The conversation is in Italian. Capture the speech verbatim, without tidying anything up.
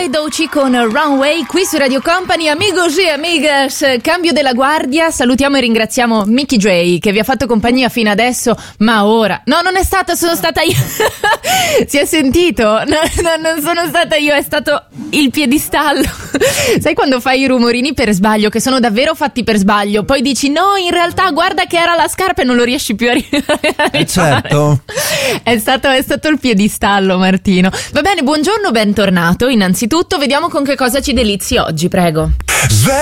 Doci con Runway qui su Radio Company. Amigos e amigas, cambio della guardia, salutiamo e ringraziamo Mickey J che vi ha fatto compagnia fino adesso, ma ora no, non è stata, sono stata io. Si è sentito? No, no, non sono stata io, è stato il piedistallo. Sai quando fai i rumorini per sbaglio, che sono davvero fatti per sbaglio, poi dici no, in realtà guarda che era la scarpa e non lo riesci più a rifare. Eh certo. È stato, è stato il piedistallo, Martino. Va bene, buongiorno, bentornato. Innanzitutto vediamo con che cosa ci delizi oggi, prego.